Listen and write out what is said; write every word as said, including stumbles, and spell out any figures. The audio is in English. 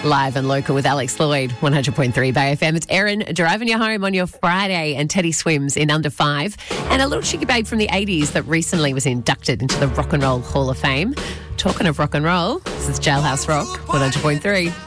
Live and local with Alex Lloyd, one hundred point three Bay F M. It's Erin driving you home on your Friday, and Teddy swims in under five. And a little cheeky babe from the eighties that recently was inducted into the Rock and Roll Hall of Fame. Talking of rock and roll, this is Jailhouse Rock, one hundred point three.